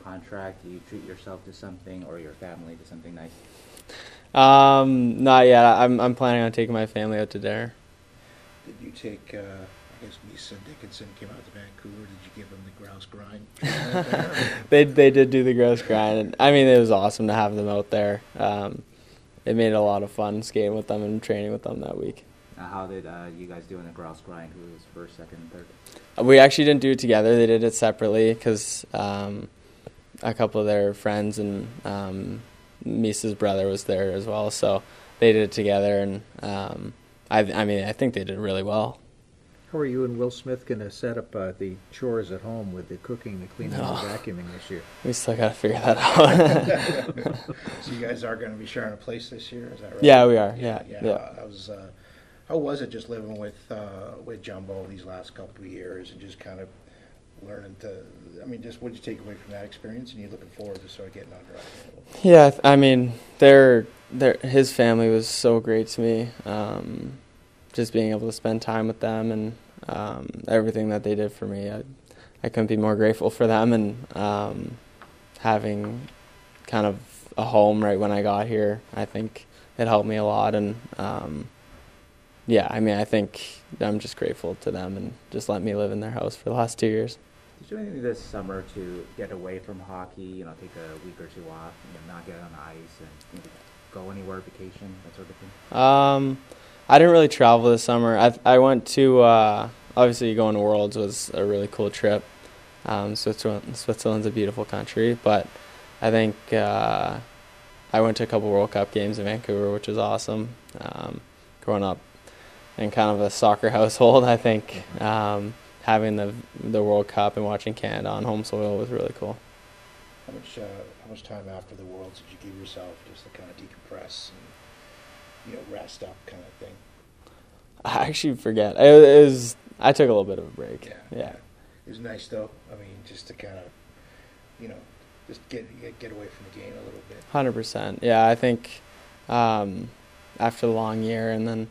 contract, do you treat yourself to something or your family to something nice? Not yet. I'm planning on taking my family out to dinner. Did you take, I guess Misa Dickinson came out to Vancouver, did you give him the grouse grind? They did do the gross grind. And, I mean, it was awesome to have them out there. It made it a lot of fun skating with them and training with them that week. How did you guys do in the grouse grind? Who was first, second, and third? We actually didn't do it together. They did it separately because a couple of their friends and Misa's brother was there as well. So they did it together, and I think they did really well. How are you and Will Smith going to set up the chores at home with the cooking, the cleaning, and the vacuuming this year? We still got to figure that out. So you guys are going to be sharing a place this year, is that right? Yeah, we are. Yeah. How was it just living with Jumbo these last couple of years and just kind of learning to? I mean, just what did you take away from that experience, and you looking forward to sort of getting under it? Yeah, I mean, his family was so great to me. Just being able to spend time with them and everything that they did for me, I couldn't be more grateful for them, and having kind of a home right when I got here, I think it helped me a lot. And I think I'm just grateful to them and just let me live in their house for the last 2 years. Did you do anything this summer to get away from hockey? Take a week or two off, not get on the ice, and go anywhere, vacation, that sort of thing? I didn't really travel this summer. I went to obviously going to Worlds was a really cool trip. Switzerland's a beautiful country, but I think I went to a couple World Cup games in Vancouver, which was awesome. Growing up in kind of a soccer household, I think having the World Cup and watching Canada on home soil was really cool. How much time after the Worlds did you give yourself just to kind of decompress and rest up kind of thing? I actually forget. I took a little bit of a break. Yeah. It was nice though. I mean, just to kind of, just get away from the game a little bit. 100%. Yeah, I think after the long year and then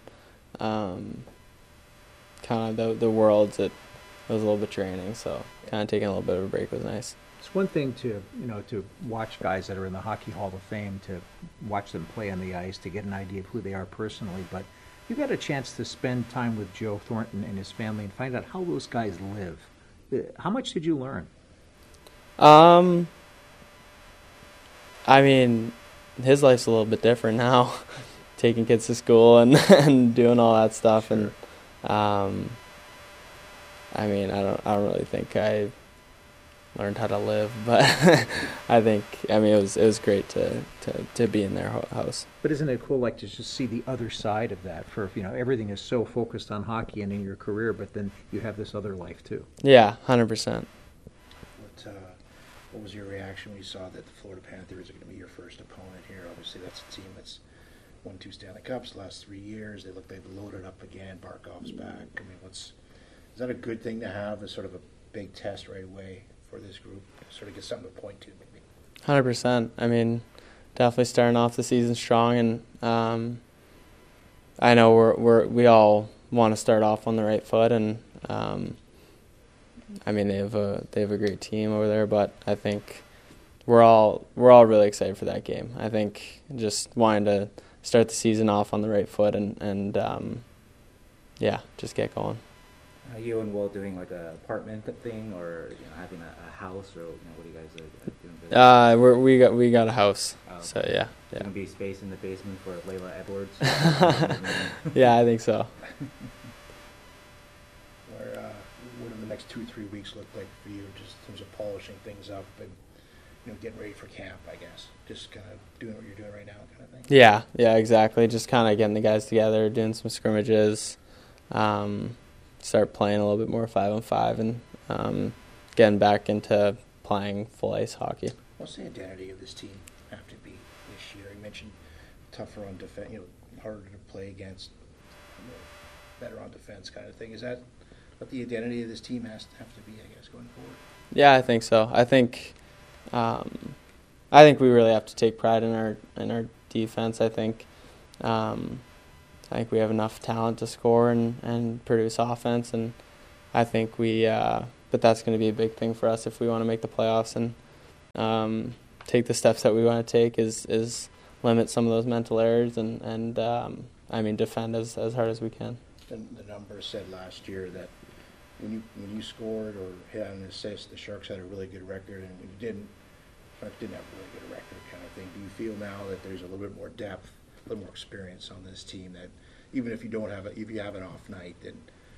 kind of the Worlds, it was a little bit draining. So kind of taking a little bit of a break was nice. It's one thing to watch guys that are in the Hockey Hall of Fame, to watch them play on the ice, to get an idea of who they are personally, but you got a chance to spend time with Joe Thornton and his family and find out how those guys live. How much did you learn? I mean, his life's a little bit different now, taking kids to school and doing all that stuff. Sure. And I mean, I don't really think I learned how to live, but it was great to be in their house. But isn't it cool, to just see the other side of that? For everything is so focused on hockey and in your career, but then you have this other life too. Yeah, 100%. What was your reaction when you saw that the Florida Panthers are going to be your first opponent here? Obviously, that's a team that's won 2 Stanley Cups the last 3 years. They've loaded up again. Barkov's back. I mean, is that a good thing to have as sort of a big test right away for this group? Sort of get something to point to, maybe. 100%. I mean, definitely starting off the season strong, and I know we all want to start off on the right foot, and I mean they have a great team over there, but I think we're all really excited for that game. I think just wanting to start the season off on the right foot and just get going. Are you and Will doing like a apartment thing, or having a house, or what are you guys doing? We got a house, okay. So yeah. Gonna be space in the basement for Layla Edwards. Yeah, I think so. What do the next 2-3 weeks look like for you, just in terms of polishing things up and getting ready for camp? I guess just kind of doing what you're doing right now, kind of thing. Yeah, exactly. Just kind of getting the guys together, doing some scrimmages. Start playing a little bit more 5-on-5 and getting back into playing full ice hockey. What's the identity of this team have to be this year? You mentioned tougher on defense, harder to play against, better on defense kind of thing. Is that what the identity of this team have to be, I guess, going forward? Yeah, I think so. I think we really have to take pride in our defense. I think we have enough talent to score and produce offense, and I think but that's going to be a big thing for us if we want to make the playoffs, and take the steps that we want to take is limit some of those mental errors and defend as hard as we can. And the numbers said last year that when you scored or hit an assist, the Sharks had a really good record, and when you didn't have a really good record kind of thing. Do you feel now that there's a little bit more depth, a little more experience on this team, that even if you don't have if you have an off night, then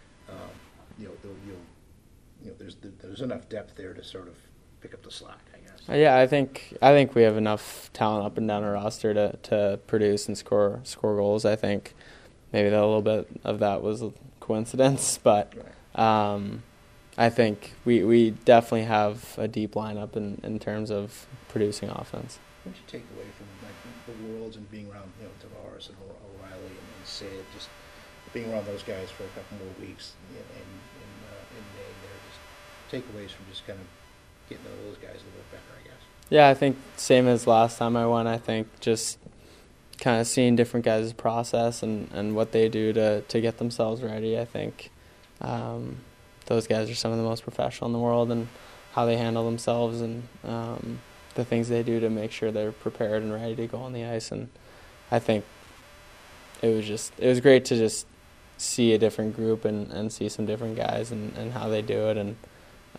there's enough depth there to sort of pick up the slack, I guess. Yeah, I think we have enough talent up and down our roster to produce and score goals. I think maybe a little bit of that was a coincidence, but I think we definitely have a deep lineup in terms of producing offense. What did you take away from the Worlds and being around Tavares and O'Reilly and Sid, just being around those guys for a couple more weeks in May there, just takeaways from just kind of getting to know those guys a little bit better, I guess? Yeah, I think same as last time I went. I think just kind of seeing different guys' process and what they do to get themselves ready. I think those guys are some of the most professional in the world, and how they handle themselves and the things they do to make sure they're prepared and ready to go on the ice. And I think it was great to just see a different group and see some different guys and how they do it. And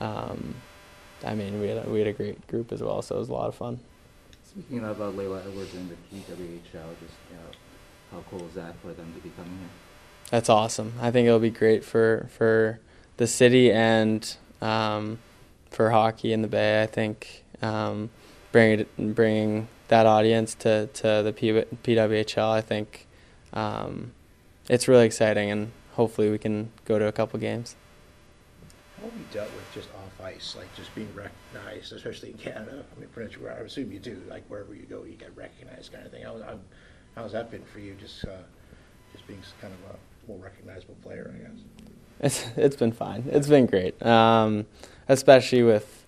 we had a great group as well, so it was a lot of fun. Speaking about Layla Edwards and the PWHL, how cool is that for them to be coming here? That's awesome. I think it'll be great for the city and for hockey in the Bay. I think bringing that audience to the PWHL, I think it's really exciting, and hopefully we can go to a couple games. How have you dealt with just off ice, like just being recognized, especially in Canada? I mean, pretty much, I assume you do. Like wherever you go, you get recognized, kind of thing. How's that been for you? Just being kind of a more recognizable player, I guess. It's been fine. It's been great, especially with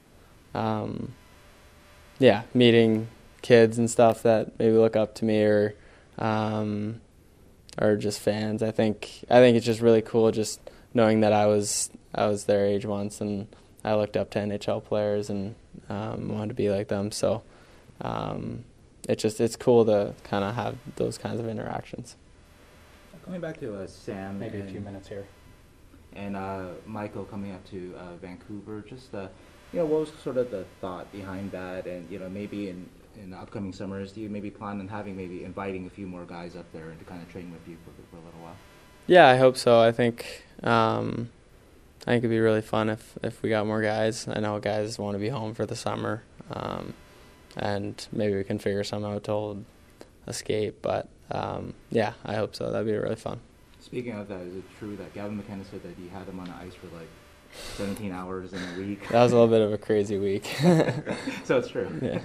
meeting kids and stuff that maybe look up to me or just fans. I think it's just really cool just knowing that I was their age once, and I looked up to NHL players and wanted to be like them. So it's cool to kind of have those kinds of interactions. Going back to Sam, maybe a few minutes here, and Michael coming up to Vancouver, just what was sort of the thought behind that, and maybe in upcoming summers, do you maybe plan on inviting a few more guys up there and to kind of train with you for a little while? Yeah, I hope so. I think it'd be really fun if we got more guys. I know guys want to be home for the summer, and maybe we can figure something out to escape. But I hope so. That'd be really fun. Speaking of that, is it true that Gavin McKenna said that he had him on the ice for 17 hours in a week? That was a little bit of a crazy week. So it's true. Yeah.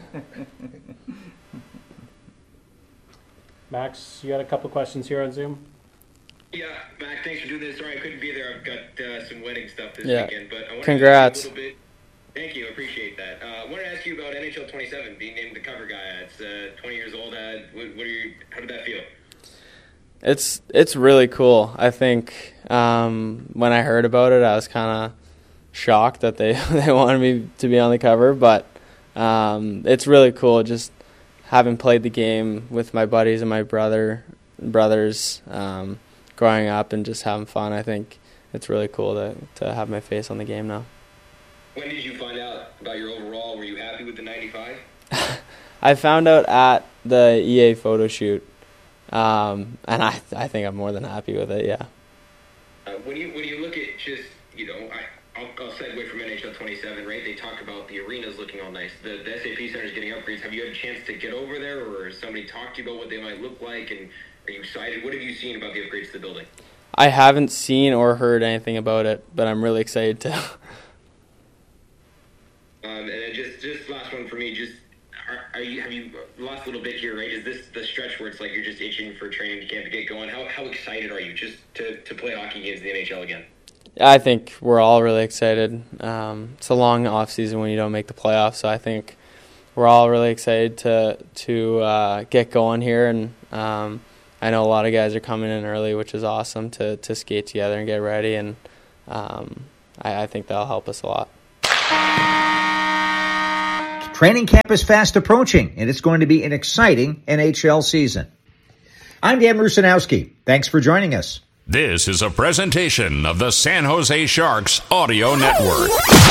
Max, you got a couple questions here on Zoom? Yeah, Max, thanks for doing this. Sorry I couldn't be there. I've got some wedding stuff this Yeah. weekend. But I wanted Congrats. to ask you a little bit. Thank you, I appreciate that. I wanted to ask you about NHL 27 being named the cover guy. It's 20 years old. How did that feel? It's really cool. I think when I heard about it, I was kind of shocked that they wanted me to be on the cover, but it's really cool just having played the game with my buddies and my brothers growing up and just having fun. I think it's really cool to have my face on the game now. When did you find out about your overall? Were you happy with the 95? I found out at the EA photo shoot, and I think I'm more than happy with it. Yeah. When you look at just I'll segue from NHL 27. Right, they talk about the arenas looking all nice. The SAP Center is getting upgrades. Have you had a chance to get over there, or has somebody talked to you about what they might look like? And are you excited? What have you seen about the upgrades to the building? I haven't seen or heard anything about it, but I'm really excited to. And then just last one for me. Just have you lost a little bit here? Right, is this the stretch where it's like you're just itching for training camp to get going? How excited are you just to play hockey games in the NHL again? I think we're all really excited. It's a long off season when you don't make the playoffs, so I think we're all really excited to get going here. And I know a lot of guys are coming in early, which is awesome to skate together and get ready. And I think that'll help us a lot. Training camp is fast approaching, and it's going to be an exciting NHL season. I'm Dan Rusanowski. Thanks for joining us. This is a presentation of the San Jose Sharks Audio Network.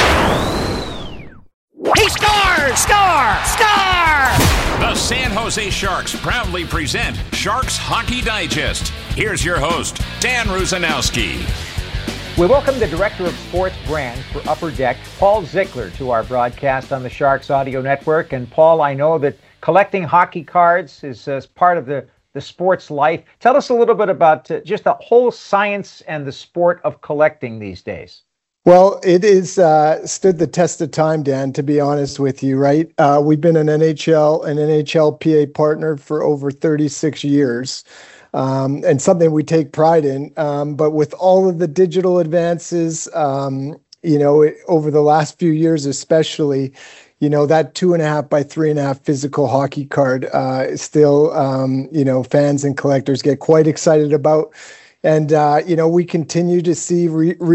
He scores! Score! The San Jose Sharks proudly present Sharks Hockey Digest. Here's your host, Dan Rusanowski. We welcome the Director of Sports Brand for Upper Deck, Paul Zickler, to our broadcast on the Sharks Audio Network. And Paul, I know that collecting hockey cards is part of the sports life. Tell us a little bit about just the whole science and the sport of collecting these days. Well, it is stood the test of time, Dan, to be honest with you, right? We've been an NHLPA partner for over 36 years. And something we take pride in. But with all of the digital advances, over the last few years especially, that 2.5 by 3.5 physical hockey card still, fans and collectors get quite excited about. And, we continue to see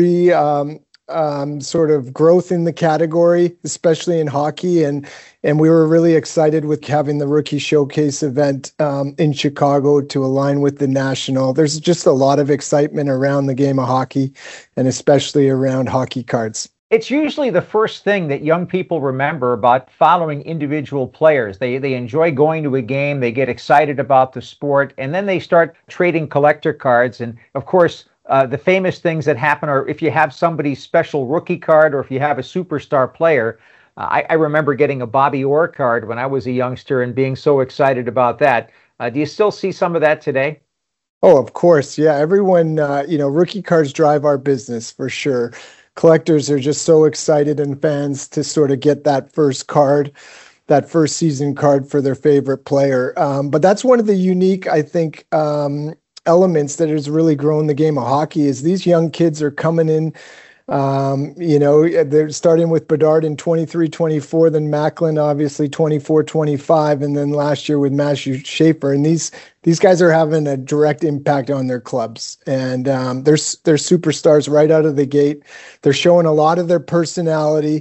sort of growth in the category, especially in hockey. And we were really excited with having the Rookie Showcase event in Chicago to align with the National. There's just a lot of excitement around the game of hockey, and especially around hockey cards. It's usually the first thing that young people remember about following individual players. They enjoy going to a game, they get excited about the sport, and then they start trading collector cards. And of course, the famous things that happen are if you have somebody's special rookie card or if you have a superstar player. I remember getting a Bobby Orr card when I was a youngster and being so excited about that. Do you still see some of that today? Oh, of course. Yeah, everyone, rookie cards drive our business for sure. Collectors are just so excited, and fans to sort of get that first card, that first season card for their favorite player. But that's one of the unique, I think, elements that has really grown the game of hockey is these young kids are coming in. They're starting with Bedard in 23-24, then Macklin obviously 24-25, and then last year with Matthew Schaefer. And these guys are having a direct impact on their clubs, and they're superstars right out of the gate. They're showing a lot of their personality.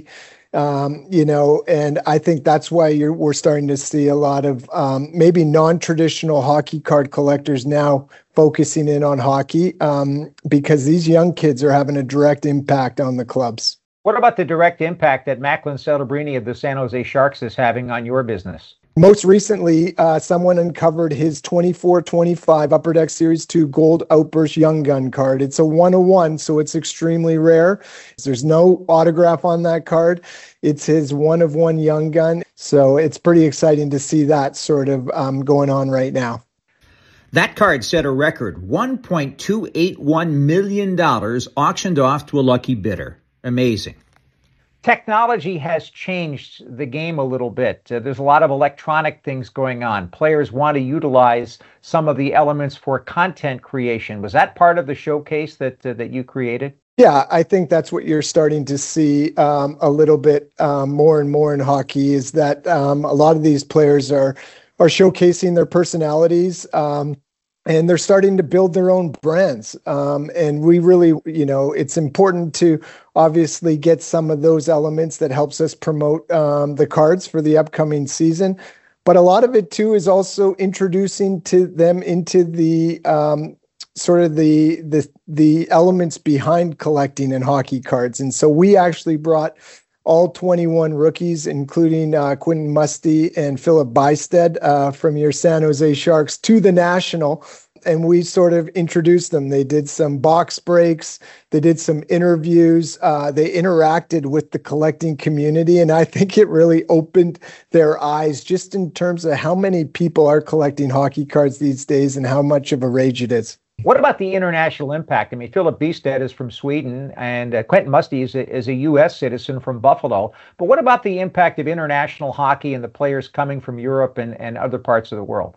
And I think that's why we're starting to see a lot of maybe non-traditional hockey card collectors now focusing in on hockey because these young kids are having a direct impact on the clubs. What about the direct impact that Macklin Celebrini of the San Jose Sharks is having on your business? Most recently, someone uncovered his 24-25 Upper Deck Series 2 Gold Outburst Young Gun card. It's a 1-of-1, so it's extremely rare. There's no autograph on that card. It's his 1-of-1 Young Gun. So it's pretty exciting to see that sort of going on right now. That card set a record $1.281 million auctioned off to a lucky bidder. Amazing. Technology has changed the game a little bit. There's a lot of electronic things going on. Players want to utilize some of the elements for content creation. Was that part of the showcase that you created? Yeah, I think that's what you're starting to see a little bit more and more in hockey is that a lot of these players are showcasing their personalities and they're starting to build their own brands. And we really, it's important to obviously get some of those elements that helps us promote the cards for the upcoming season. But a lot of it too is also introducing to them into the sort of the elements behind collecting and hockey cards. And so we actually brought all 21 rookies, including Quentin Musty and Philip Bystead from your San Jose Sharks, to the National. And we sort of introduced them. They did some box breaks. They did some interviews. They interacted with the collecting community. And I think it really opened their eyes just in terms of how many people are collecting hockey cards these days and how much of a rage it is. What about the international impact? I mean, Philip Bystedt is from Sweden, and Quentin Musty is a U.S. citizen from Buffalo. But what about the impact of international hockey and the players coming from Europe and other parts of the world?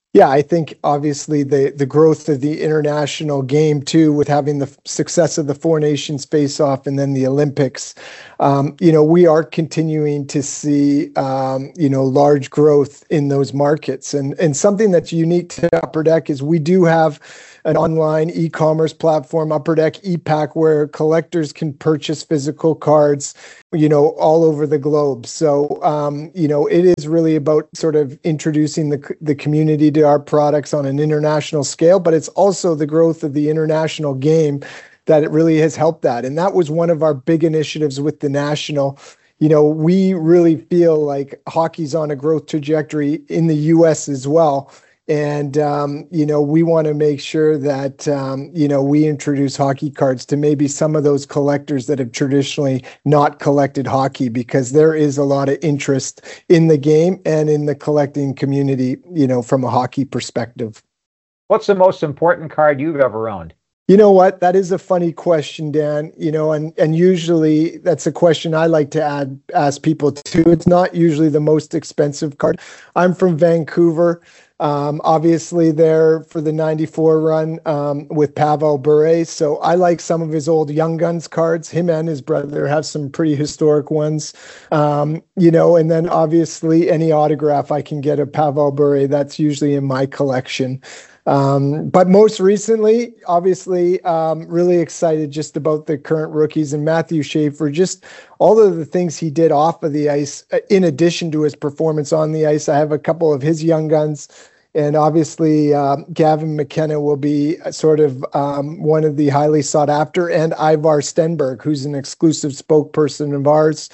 Yeah, I think obviously the growth of the international game too, with having the success of the Four Nations face-off and then the Olympics, we are continuing to see large growth in those markets, and something that's unique to Upper Deck is we do have an online e-commerce platform, Upper Deck ePack, where collectors can purchase physical cards, all over the globe. So, it is really about sort of introducing the community to our products on an international scale, but it's also the growth of the international game that it really has helped that. And that was one of our big initiatives with the National. We really feel like hockey's on a growth trajectory in the U.S. as well. And, we want to make sure that, we introduce hockey cards to maybe some of those collectors that have traditionally not collected hockey, because there is a lot of interest in the game and in the collecting community, from a hockey perspective. What's the most important card you've ever owned? You know what? That is a funny question, Dan. And usually that's a question I like to ask people too. It's not usually the most expensive card. I'm from Vancouver. Obviously there for the 94 run with Pavel Bure. So I like some of his old Young Guns cards. Him and his brother have some pretty historic ones. And then obviously any autograph I can get of Pavel Bure, that's usually in my collection. But most recently, obviously, really excited just about the current rookies and Matthew Schaefer, just all of the things he did off of the ice, in addition to his performance on the ice. I have a couple of his Young Guns, and obviously Gavin McKenna will be sort of one of the highly sought after, and Ivar Stenberg, who's an exclusive spokesperson of ours.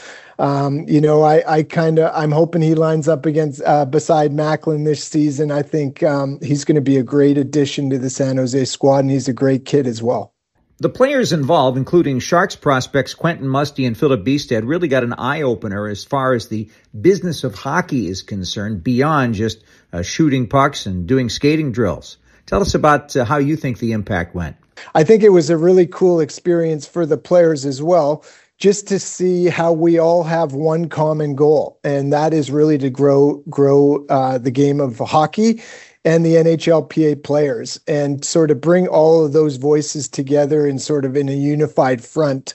I'm hoping he lines up against beside Macklin this season. I think he's going to be a great addition to the San Jose squad, and he's a great kid as well. The players involved, including Sharks prospects Quentin Musty and Philip Beestead, really got an eye-opener as far as the business of hockey is concerned, beyond just shooting pucks and doing skating drills. Tell us about how you think the impact went. I think it was a really cool experience for the players as well, just to see how we all have one common goal, and that is really to grow the game of hockey and the NHLPA players, and sort of bring all of those voices together and sort of in a unified front.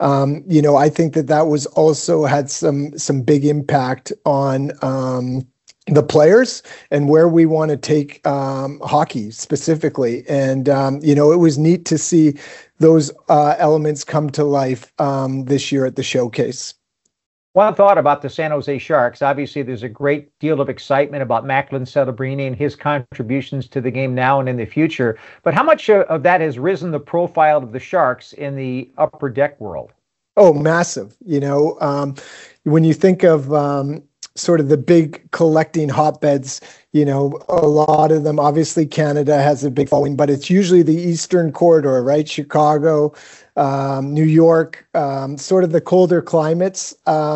I think that was also had some big impact on the players and where we want to take hockey specifically. And, it was neat to see those elements come to life this year at the showcase. One thought about the San Jose Sharks. Obviously, there's a great deal of excitement about Macklin Celebrini and his contributions to the game now and in the future. But how much of that has risen the profile of the Sharks in the Upper Deck world? Oh, massive. When you think of sort of the big collecting hotbeds, a lot of them, obviously Canada has a big following, but it's usually the Eastern Corridor, right? Chicago, New York, sort of the colder climates,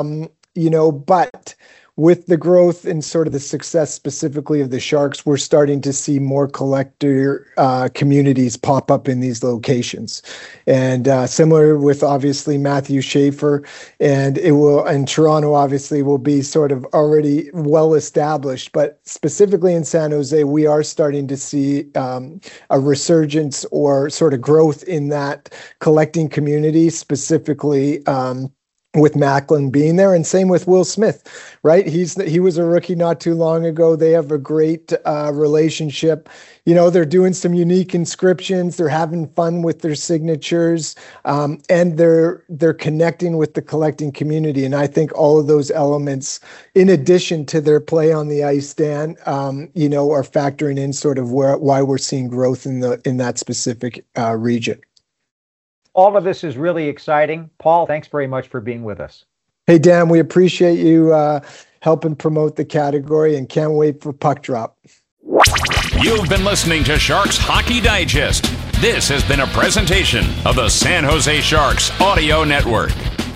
but with the growth and sort of the success specifically of the Sharks, we're starting to see more collector communities pop up in these locations. And similar with obviously Matthew Schaefer, and Toronto obviously will be sort of already well established, but specifically in San Jose, we are starting to see a resurgence or sort of growth in that collecting community, specifically with Macklin being there, and same with Will Smith, right? He was a rookie not too long ago. They have a great relationship. They're doing some unique inscriptions. They're having fun with their signatures, and they're connecting with the collecting community. And I think all of those elements, in addition to their play on the ice, Dan, are factoring in sort of why we're seeing growth in that specific region. All of this is really exciting. Paul, thanks very much for being with us. Hey, Dan, we appreciate you helping promote the category and can't wait for Puck Drop. You've been listening to Sharks Hockey Digest. This has been a presentation of the San Jose Sharks Audio Network.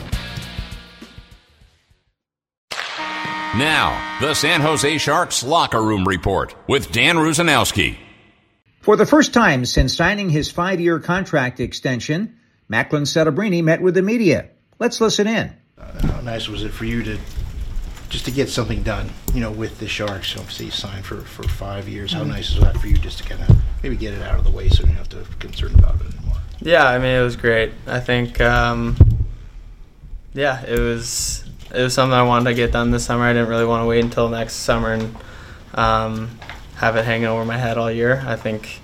Now, the San Jose Sharks Locker Room Report with Dan Rusanowski. For the first time since signing his 5-year contract extension, Macklin Celebrini met with the media. Let's listen in. How nice was it for you to just to get something done, with the Sharks. Obviously, you signed for 5 years. How nice is that for you, just to kind of maybe get it out of the way, so you don't have to be concerned about it anymore? Yeah, I mean, it was great. I think, yeah, it was something I wanted to get done this summer. I didn't really want to wait until next summer and have it hanging over my head all year. I think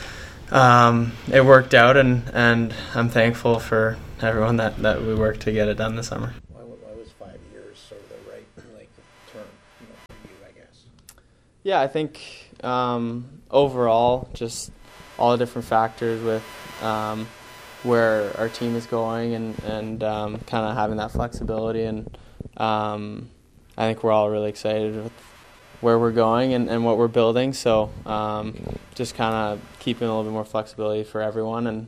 it worked out, and I'm thankful for everyone that we worked to get it done this summer. Why was 5 years sort of the right term, for you, I guess? Yeah, I think overall, just all the different factors with where our team is going and kind of having that flexibility, and I think we're all really excited with where we're going and what we're building. So just kind of keeping a little bit more flexibility for everyone, and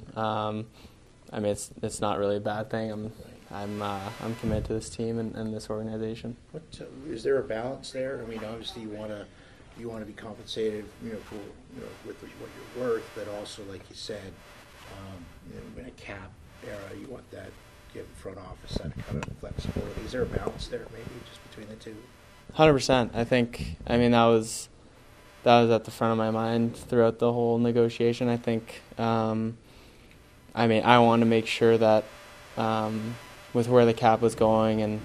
I mean it's not really a bad thing. I'm committed to this team and this organization. Is there a balance there? I mean, obviously you want to be compensated, for with what you're worth, but also, like you said, in a cap era, you want that give front office that kind of flexibility. Is there a balance there, maybe, just between the two? 100%. I think. I mean, that was at the front of my mind throughout the whole negotiation. I think. I mean, I wanted to make sure that with where the cap was going and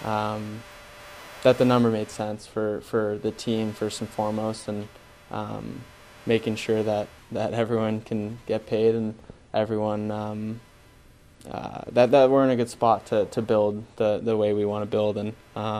that the number made sense for the team first and foremost, and making sure that everyone can get paid and everyone that we're in a good spot to build the way we want to build, and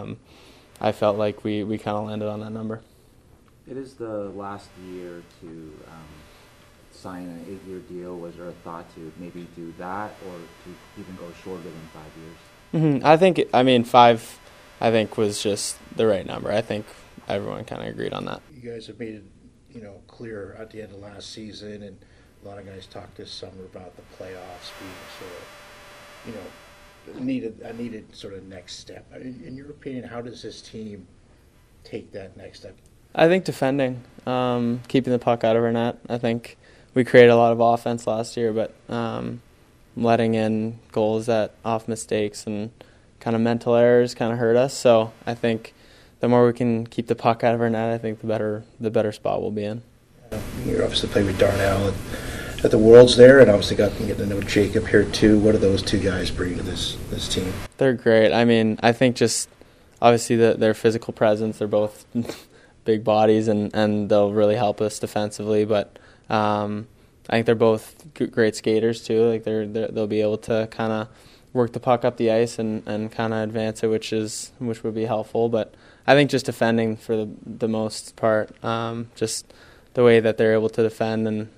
I felt like we kind of landed on that number. It is the last year to sign an 8-year deal. Was there a thought to maybe do that, or to even go shorter than 5 years? Mm-hmm. I mean, 5, I think, was just the right number. I think everyone kind of agreed on that. You guys have made it, clear at the end of last season, and a lot of guys talked this summer about the playoffs being sort of, needed sort of next step. In your opinion, how does this team take that next step? I think defending, keeping the puck out of our net. I think we created a lot of offense last year, but letting in goals off mistakes and kind of mental errors kind of hurt us. So I think the more we can keep the puck out of our net, I think the better spot we'll be in. You obviously played with Darnell at the Worlds there, and obviously getting to know Jacob here too. What do those two guys bring to this team? They're great. I mean, I think just obviously their physical presence. They're both big bodies, and they'll really help us defensively. But I think they're both great skaters too. Like they'll be able to kind of work the puck up the ice and kind of advance it, which would be helpful. But I think just defending for the most part, just the way that they're able to defend, and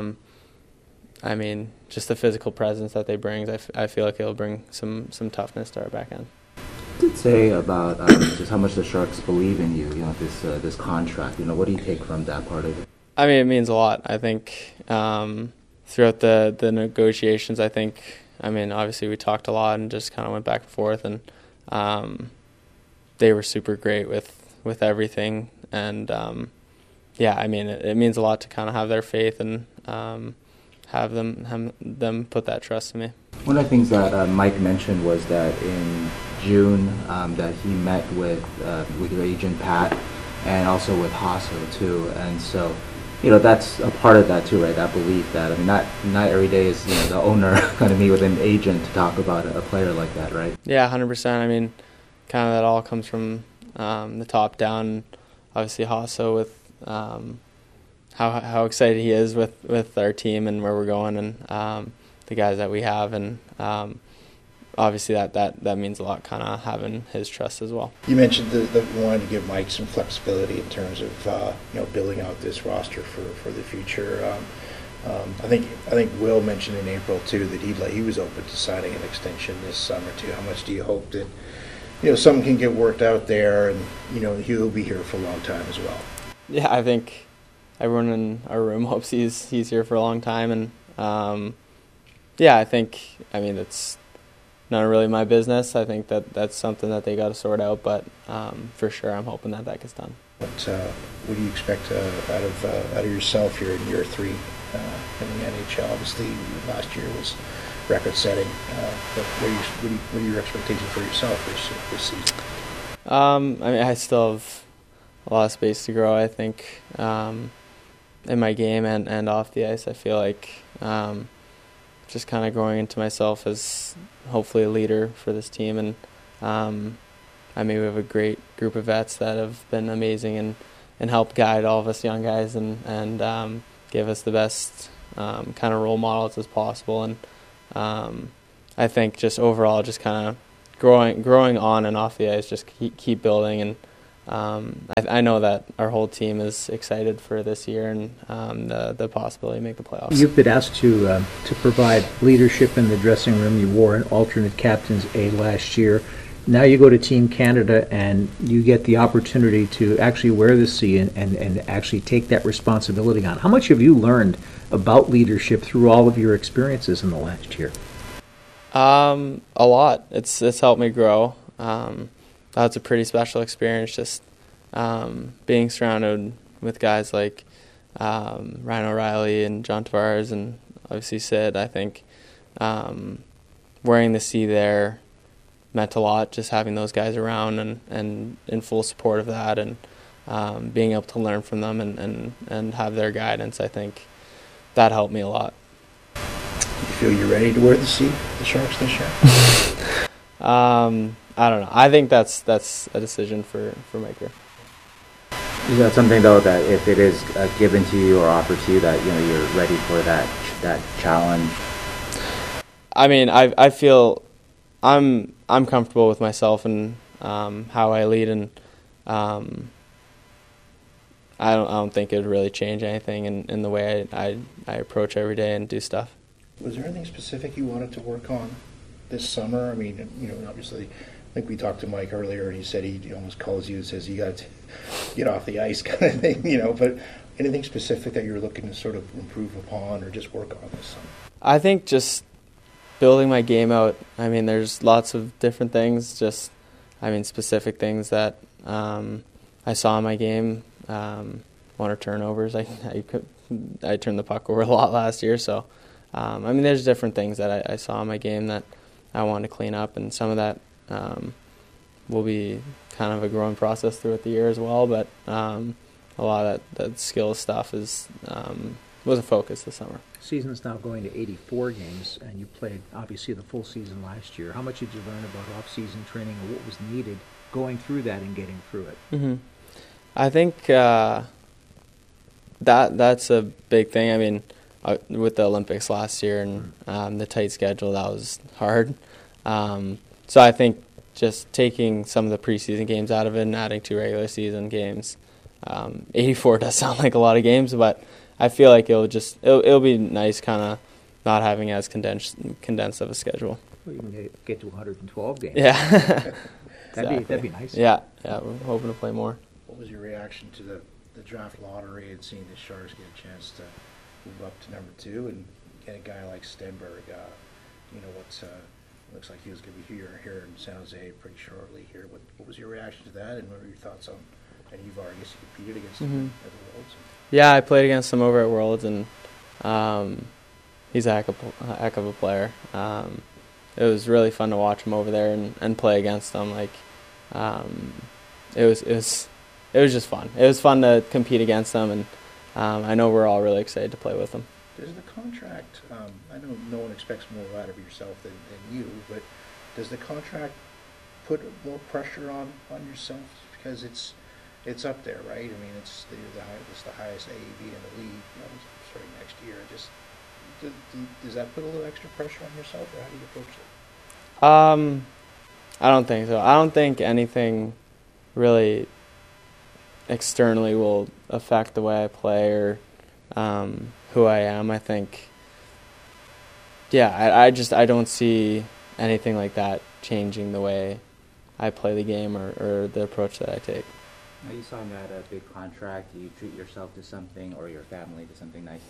I mean, just the physical presence that they bring, I feel like it'll bring some toughness to our back end. You did say about just how much the Sharks believe in you, this contract. What do you take from that part of it? I mean, it means a lot. I think throughout the negotiations, I mean, obviously we talked a lot and just kind of went back and forth, and they were super great with everything, and yeah, I mean, it means a lot to kind of have their faith and have them put that trust in me. One of the things that Mike mentioned was that in June that he met with your agent Pat, and also with Hasso too, and so that's a part of that too, right? That belief that, I mean, not every day is the owner going to meet with an agent to talk about a player like that, right? Yeah, 100%. I mean, kind of that all comes from the top down. Obviously, Hasso with how excited he is with our team and where we're going, and the guys that we have, and obviously that means a lot, kind of having his trust as well. You mentioned that you wanted to give Mike some flexibility in terms of building out this roster for the future. I think Will mentioned in April too that he was open to signing an extension this summer too. How much do you hope that something can get worked out there, and he'll be here for a long time as well? Yeah, I think everyone in our room hopes he's here for a long time, and yeah, I mean it's not really my business. I think that's something that they got to sort out, but for sure I'm hoping that gets done. What do you expect out of yourself here in year 3 in the NHL? Obviously, last year was record-setting. But what are your expectations for yourself this season? I mean, I still have a lot of space to grow, I think, in my game and off the ice. I feel like just kind of growing into myself as hopefully a leader for this team. And I mean, we have a great group of vets that have been amazing and helped guide all of us young guys and give us the best kind of role models as possible. And I think just overall, just kind of growing on and off the ice, just keep building. And I know that our whole team is excited for this year and the possibility to make the playoffs. You've been asked to provide leadership in the dressing room. You wore an alternate captain's A last year. Now you go to Team Canada and you get the opportunity to actually wear the C and actually take that responsibility on. How much have you learned about leadership through all of your experiences in the last year? A lot. It's helped me grow. That's a pretty special experience, just being surrounded with guys like Ryan O'Reilly and John Tavares and obviously Sid. I think wearing the C there meant a lot, just having those guys around and in full support of that, and being able to learn from them and have their guidance. I think that helped me a lot. Do you feel you're ready to wear the C, the Sharks this year? I don't know. I think that's a decision for Mike. Is that something though that if it is given to you or offered to you that you're ready for that challenge? I mean, I feel I'm comfortable with myself and how I lead, and I don't think it would really change anything in the way I approach every day and do stuff. Was there anything specific you wanted to work on this summer? I mean, obviously, I think we talked to Mike earlier, and he said he almost calls you and says you got to get off the ice kind of thing, But anything specific that you're looking to sort of improve upon or just work on this summer? I think just building my game out. I mean, there's lots of different things, specific things that I saw in my game. One or turnovers. I turned the puck over a lot last year, so there's different things that I saw in my game that I want to clean up, and some of that will be kind of a growing process throughout the year as well. But a lot of that skill stuff was a focus this summer. Season's now going to 84 games, and you played obviously the full season last year. How much did you learn about off-season training and what was needed going through that and getting through it? Mm-hmm. I think that's a big thing. I mean, with the Olympics last year and the tight schedule, that was hard. So I think just taking some of the preseason games out of it and adding 2 regular season games. 84 does sound like a lot of games, but I feel like it'll be nice kind of not having as condensed of a schedule. Well, you can get to 112 games. Yeah. That'd be nice. Yeah, we're hoping to play more. What was your reaction to the draft lottery and seeing the Sharks get a chance to move up to number 2 and get a guy like Stenberg? Looks like he was going to be here in San Jose pretty shortly here. What was your reaction to that, and what were your thoughts on? And you've already competed against him at the Worlds. Yeah, I played against him over at Worlds, and he's a heck of a player. It was really fun to watch him over there and play against him. Like, it was just fun. It was fun to compete against him, and I know we're all really excited to play with him. Does the contract, I know no one expects more out of yourself than you, but does the contract put more pressure on yourself? Because it's up there, right? I mean, it's the highest AAV in the league starting next year. Does that put a little extra pressure on yourself, or how do you approach it? I don't think so. I don't think anything really externally will affect the way I play or who I am. I think, I don't see anything like that changing the way I play the game or the approach that I take. Now you signed that big contract. Do you treat yourself to something or your family to something nice?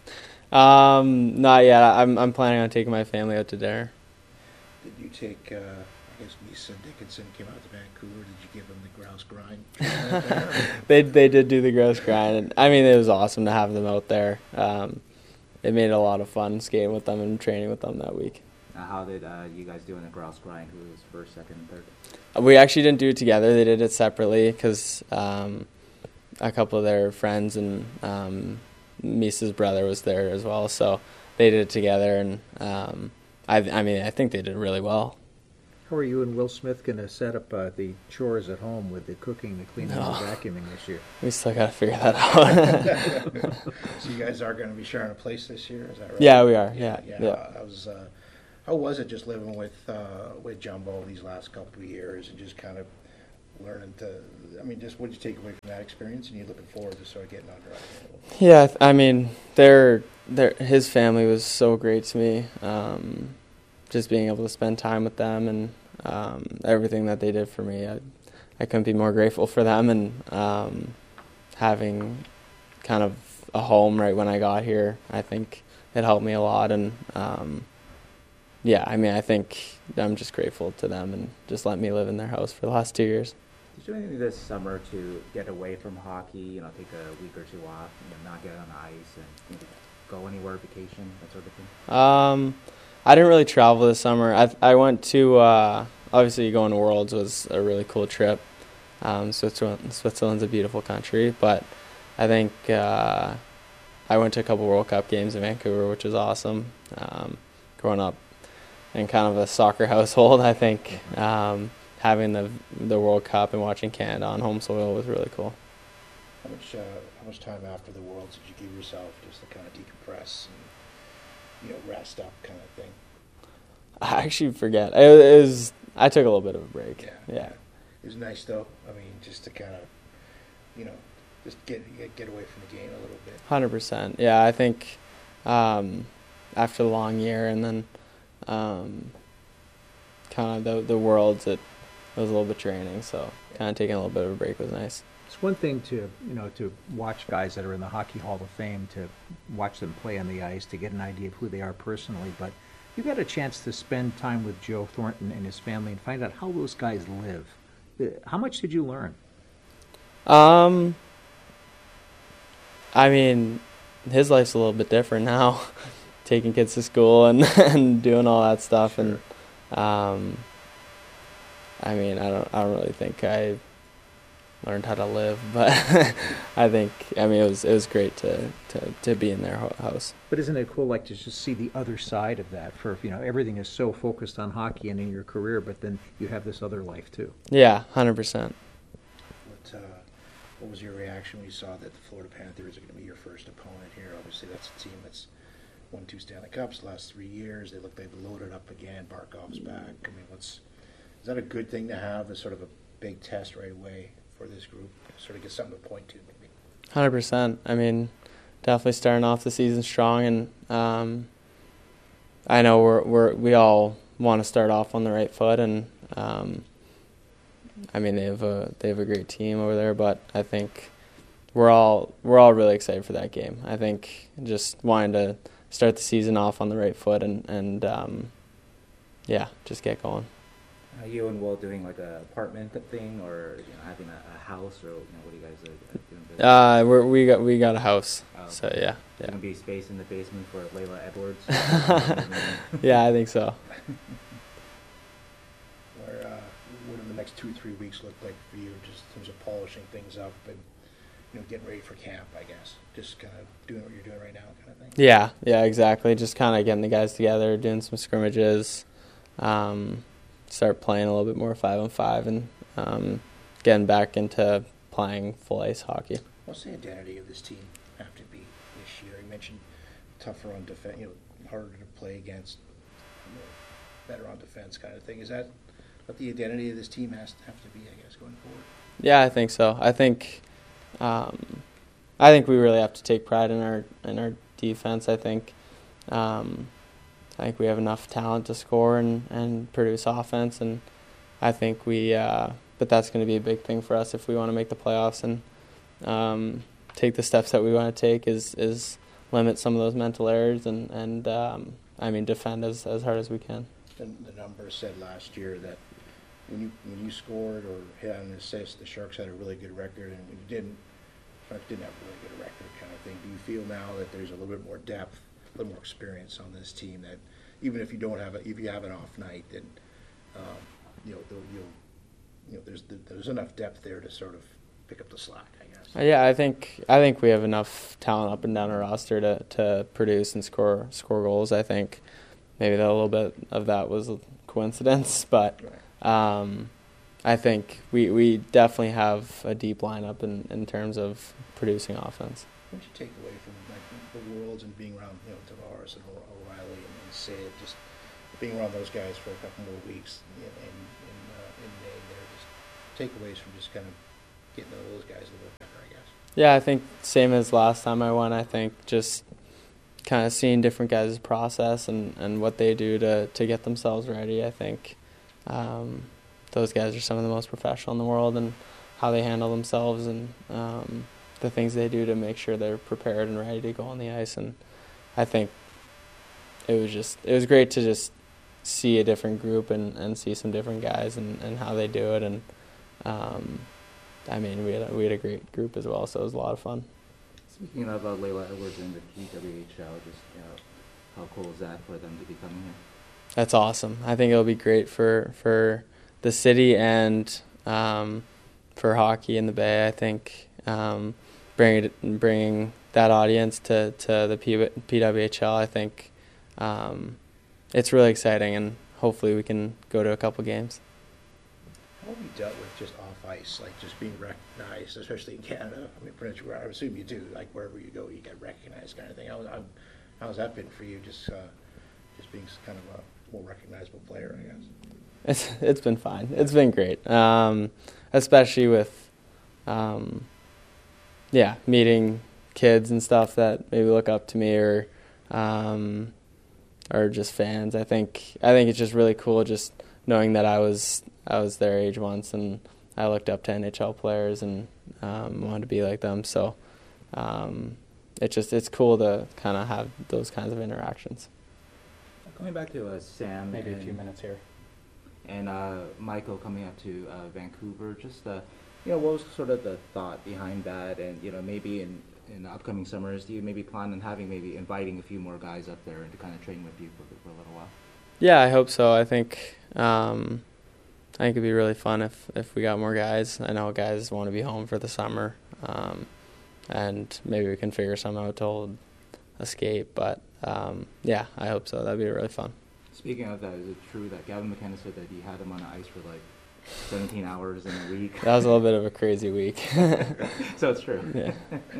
Not yet. I'm planning on taking my family out to dinner. Did you take, I guess Misa Dickinson came out to Vancouver. Did you give him the grouse grind? They did do the grouse grind. And, I mean, it was awesome to have them out there. It made it a lot of fun skating with them and training with them that week. How did you guys do in the grouse grind? Who was first, second, and third? We actually didn't do it together. They did it separately because a couple of their friends and Misa's brother was there as well. So they did it together, and I think they did really well. How are you and Will Smith going to set up the chores at home with the cooking, the cleaning, and the vacuuming this year? We still got to figure that out. So you guys are going to be sharing a place this year, is that right? Yeah, we are. Yeah. How was it just living with Jumbo these last couple of years and just kind of learning to? I mean, just what did you take away from that experience, and you're looking forward to sort of getting under it? Yeah, I mean, his family was so great to me. Just being able to spend time with them and everything that they did for me, I couldn't be more grateful for them, and having kind of a home right when I got here, I think it helped me a lot. And I think I'm just grateful to them and just let me live in their house for the last 2 years. Did you do anything this summer to get away from hockey? Take a week or two off, not get on the ice, and maybe go anywhere, vacation, that sort of thing? I didn't really travel this summer. I went to obviously going to Worlds was a really cool trip. Switzerland's a beautiful country, but I think I went to a couple World Cup games in Vancouver, which was awesome. Growing up in kind of a soccer household, I think having the World Cup and watching Canada on home soil was really cool. How much time after the Worlds did you give yourself just to kind of decompress and rest up kind of thing? I actually forget. I took a little bit of a break. Yeah. It was nice though. I mean, just to kind of, just get away from the game a little bit. 100%. Yeah, I think after the long year and then kind of the Worlds, it was a little bit draining. So kind of taking a little bit of a break was nice. It's one thing to watch guys that are in the Hockey Hall of Fame, to watch them play on the ice, to get an idea of who they are personally, but you got a chance to spend time with Joe Thornton and his family and find out how those guys live. How much did you learn? I mean, his life's a little bit different now, taking kids to school and doing all that stuff. Sure. And I mean, I don't really think I learned how to live, but I think, it was great to be in their house. But isn't it cool, to just see the other side of that? For everything is so focused on hockey and in your career, but then you have this other life too. Yeah, 100%. What was your reaction when you saw that the Florida Panthers are going to be your first opponent here? Obviously, that's a team that's won 2 Stanley Cups the last 3 years. They look they've loaded up again. Barkov's back. I mean, is that a good thing to have as sort of a big test right away for this group? Sort of get something to point to, maybe. 100%. I mean, definitely starting off the season strong, and I know we all want to start off on the right foot, and they have a great team over there, but I think we're all really excited for that game. I think just wanting to start the season off on the right foot and just get going. Are you and Will doing like an apartment thing, or having a house, or what are you guys doing? We got a house, so yeah. Gonna be space in the basement for Layla Edwards. Yeah, I think so. What do the next 2-3 weeks look like for you, just in terms of polishing things up and getting ready for camp? I guess just kind of doing what you're doing right now, kind of thing. Yeah, exactly. Just kind of getting the guys together, doing some scrimmages. Start playing a little bit more 5-on-5 and getting back into playing full ice hockey. What's the identity of this team have to be this year? You mentioned tougher on defense, harder to play against, better on defense kind of thing. Is that what the identity of this team has to be, I guess, going forward? Yeah, I think so. I think we really have to take pride in our defense. I think we have enough talent to score and produce offense, and I think but that's going to be a big thing for us if we want to make the playoffs and take the steps that we want to take is limit some of those mental errors and defend as hard as we can. The numbers said last year that when you scored or hit on an assist, the Sharks had a really good record, and when you didn't have a really good record kind of thing. Do you feel now that there's a little bit more depth, a little more experience on this team, that even if you don't have if you have an off night, then there's enough depth there to sort of pick up the slack, I guess. Yeah, I think we have enough talent up and down our roster to produce and score goals. I think maybe a little bit of that was a coincidence, but I think we definitely have a deep lineup in terms of producing offense. What did you take away from the Worlds and being around Tavares and O'Reilly and Sid, just being around those guys for a couple more weeks in May there, just takeaways from just kind of getting to know those guys a little bit better, I guess? Yeah, I think same as last time I went. I think just kind of seeing different guys' process and what they do to get themselves ready. I think those guys are some of the most professional in the world, and how they handle themselves and the things they do to make sure they're prepared and ready to go on the ice. And I think it was great to just see a different group and see some different guys and how they do it. And I mean, we had a great group as well, so it was a lot of fun. Speaking of Layla Edwards and the PWHL, just how cool is that for them to be coming here? That's awesome. I think it'll be great for the city and for hockey in the Bay. I think bringing that audience to the PWHL, I think it's really exciting, and hopefully we can go to a couple games. How have you dealt with just off ice, like just being recognized, especially in Canada? I mean, pretty much, I assume you do. Like wherever you go, you get recognized, kind of thing. How's that been for you? Just being kind of a more recognizable player, I guess. It's been fine. It's been great, especially with meeting kids and stuff that maybe look up to me or just fans. I think it's just really cool just knowing that I was their age once, and I looked up to NHL players and wanted to be like them. So it's cool to kind of have those kinds of interactions. Going back to Sam, maybe a few minutes here, and Michael coming up to Vancouver, just what was sort of the thought behind that, and maybe in upcoming summers, do you maybe plan on inviting a few more guys up there and to kind of train with you for a little while? Yeah, I hope so. I think it'd be really fun if we got more guys. I know guys want to be home for the summer, and maybe we can figure something out to escape. But I hope so. That'd be really fun. Speaking of that, is it true that Gavin McKenna said that he had him on the ice for like 17 hours in a week? That was a little bit of a crazy week. So it's true. Yeah.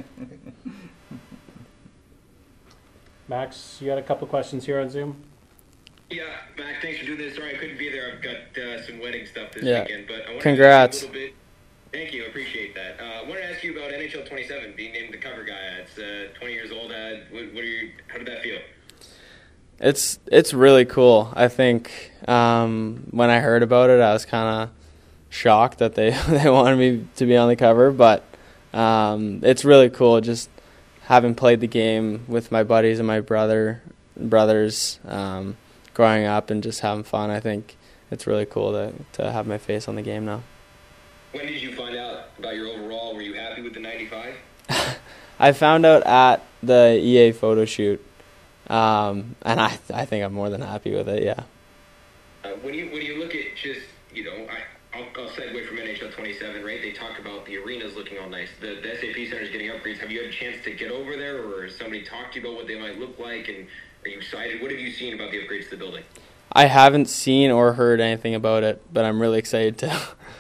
Max, you got a couple questions here on Zoom? Yeah, Mac, thanks for doing this. Sorry I couldn't be there. I've got some wedding stuff this weekend. But I wanted Congrats. To ask you a little bit. Thank you. I appreciate that. I wanted to ask you about NHL 27, being named the cover guy. It's 20 years old. How did that feel? It's really cool. I think when I heard about it, I was kind of shocked that they wanted me to be on the cover. But it's really cool just having played the game with my buddies and my brothers growing up and just having fun. I think it's really cool to have my face on the game now. When did you find out about your overall? Were you happy with the 95? I found out at the EA photo shoot, and I think I'm more than happy with it. Yeah. When you look at just I'll segue from NHL 27, right? They talk about the arenas looking all nice. The SAP Center is getting upgrades. Have you had a chance to get over there, or has somebody talked to you about what they might look like? And are you excited? What have you seen about the upgrades to the building? I haven't seen or heard anything about it, but I'm really excited to.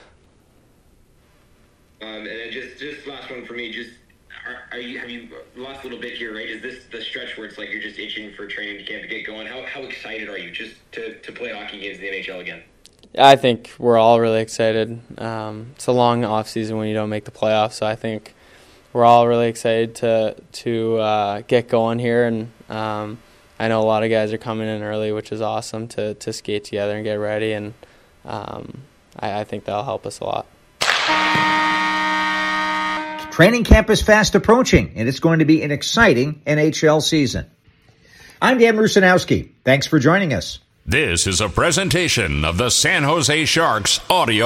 And then just last one for me. Just have you lost a little bit here, right? Is this the stretch where it's like you're just itching for training camp to get going? How excited are you just to play hockey games in the NHL again? I think we're all really excited. It's a long off season when you don't make the playoffs, so I think we're all really excited to get going here. And I know a lot of guys are coming in early, which is awesome to skate together and get ready. And I think that'll help us a lot. Training camp is fast approaching, and it's going to be an exciting NHL season. I'm Dan Rusanowski. Thanks for joining us. This is a presentation of the San Jose Sharks Audio